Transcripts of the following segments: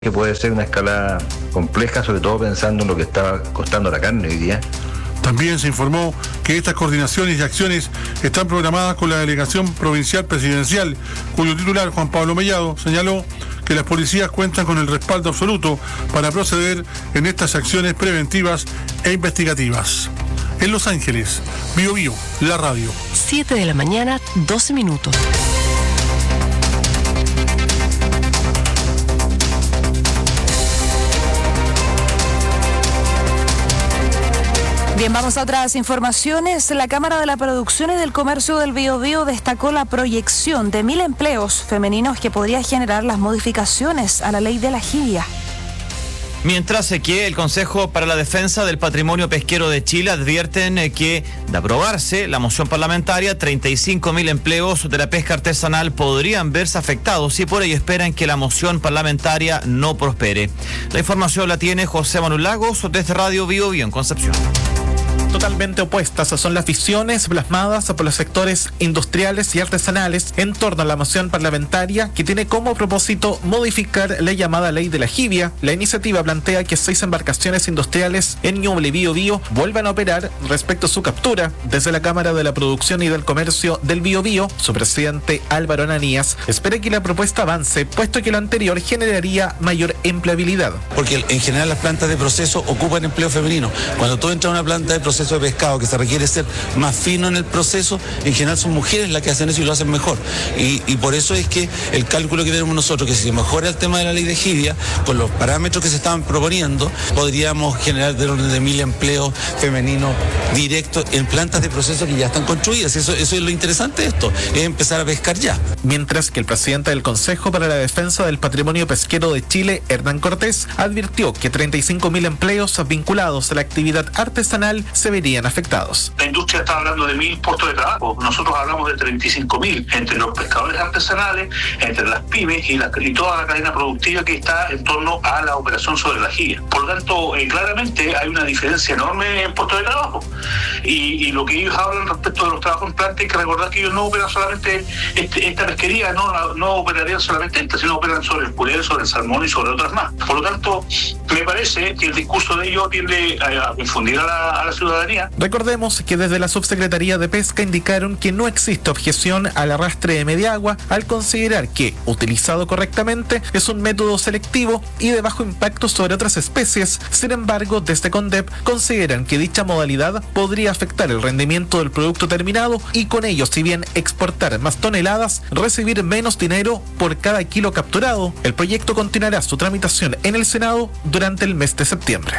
que puede ser una escalada compleja, sobre todo pensando en lo que está costando la carne hoy día. También se informó que estas coordinaciones y acciones están programadas con la Delegación Provincial Presidencial, cuyo titular, Juan Pablo Mellado, señaló que las policías cuentan con el respaldo absoluto para proceder en estas acciones preventivas e investigativas. En Los Ángeles, Bío Bío, la radio. 7 de la mañana, 12 minutos. Bien, vamos a otras informaciones. La Cámara de la Producción y del Comercio del Biobío destacó la proyección de 1.000 empleos femeninos que podría generar las modificaciones a la ley de la jibia. Mientras que el Consejo para la Defensa del Patrimonio Pesquero de Chile advierten que, de aprobarse la moción parlamentaria, 35.000 empleos de la pesca artesanal podrían verse afectados y por ello esperan que la moción parlamentaria no prospere. La información la tiene José Manuel Lagos desde Radio Bío Bío en Concepción. Totalmente opuestas son las visiones plasmadas por los sectores industriales y artesanales en torno a la moción parlamentaria que tiene como propósito modificar la llamada ley de la jibia. La iniciativa plantea que 6 embarcaciones industriales en Ñuble y Bío Bío vuelvan a operar respecto a su captura. Desde la Cámara de la Producción y del Comercio del Bío Bío, su presidente Álvaro Ananías espera que la propuesta avance, puesto que lo anterior generaría mayor empleabilidad. Porque en general las plantas de proceso ocupan empleo femenino. Cuando tú entras a una planta de proceso de pescado que se requiere ser más fino en el proceso, en general son mujeres las que hacen eso y lo hacen mejor. Y por eso es que el cálculo que tenemos nosotros, que si se mejora el tema de la ley de jibia, con los parámetros que se estaban proponiendo, podríamos generar del orden de 1.000 empleos femeninos directos en plantas de proceso que ya están construidas. Eso es lo interesante de esto, es empezar a pescar ya. Mientras que el presidente del Consejo para la Defensa del Patrimonio Pesquero de Chile, Hernán Cortés, advirtió que 35.000 empleos vinculados a la actividad artesanal se verían afectados. La industria está hablando de 1.000 puestos de trabajo, nosotros hablamos de 35.000, entre los pescadores artesanales, entre las pymes y toda la cadena productiva que está en torno a la operación sobre la jibia. Por lo tanto, claramente hay una diferencia enorme en puestos de trabajo. Y lo que ellos hablan respecto de los trabajos en planta, hay que recordar que ellos no operan solamente esta pesquería, no operarían solamente esta, sino operan sobre el puré, sobre el salmón y sobre otras más. Por lo tanto, me parece que el discurso de ellos tiende a confundir a la ciudadanía. Recordemos que desde la Subsecretaría de Pesca indicaron que no existe objeción al arrastre de media agua al considerar que, utilizado correctamente, es un método selectivo y de bajo impacto sobre otras especies. Sin embargo, desde CONDEP consideran que dicha modalidad podría afectar el rendimiento del producto terminado y con ello, si bien exportar más toneladas, recibir menos dinero por cada kilo capturado. El proyecto continuará su tramitación en el Senado durante el mes de septiembre.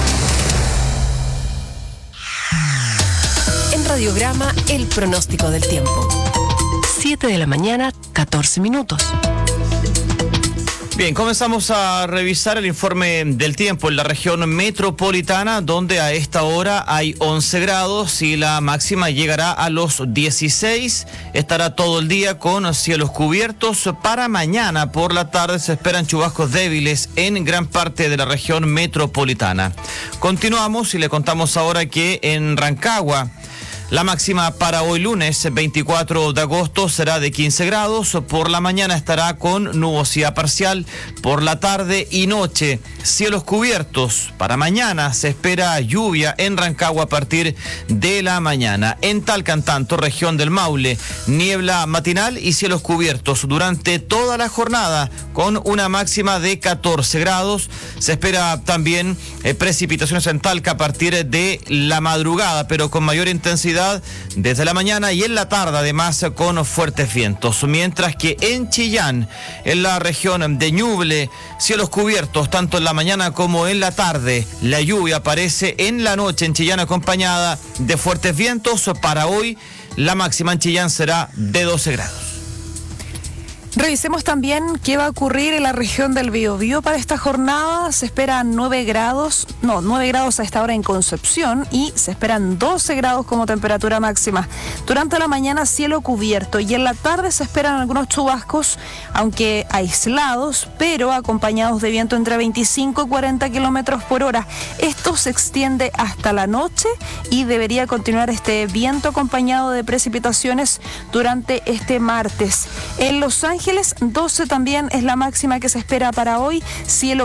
Radiograma, el pronóstico del tiempo. 7 de la mañana, 14 minutos. Bien, comenzamos a revisar el informe del tiempo en la región metropolitana, donde a esta hora hay 11 grados y la máxima llegará a los 16. Estará todo el día con cielos cubiertos. Para mañana por la tarde se esperan chubascos débiles en gran parte de la región metropolitana. Continuamos y le contamos ahora que en Rancagua, la máxima para hoy lunes 24 de agosto será de 15 grados, por la mañana estará con nubosidad parcial, por la tarde y noche cielos cubiertos. Para mañana se espera lluvia en Rancagua a partir de la mañana. En Talcahuano, región del Maule, niebla matinal y cielos cubiertos durante toda la jornada con una máxima de 14 grados. Se espera también precipitaciones en Talca a partir de la madrugada, pero con mayor intensidad desde la mañana y en la tarde, además con fuertes vientos. Mientras que en Chillán, en la región de Ñuble, cielos cubiertos tanto en la mañana como en la tarde. La lluvia aparece en la noche en Chillán acompañada de fuertes vientos. Para hoy la máxima en Chillán será de 12 grados. Revisemos también qué va a ocurrir en la región del Biobío para esta jornada. Se esperan 9 grados a esta hora en Concepción y se esperan 12 grados como temperatura máxima. Durante la mañana cielo cubierto y en la tarde se esperan algunos chubascos, aunque aislados, pero acompañados de viento entre 25 y 40 kilómetros por hora. Esto se extiende hasta la noche y debería continuar este viento acompañado de precipitaciones durante este martes. En Los Ángeles Ángeles, 12 también es la máxima que se espera para hoy. Cielo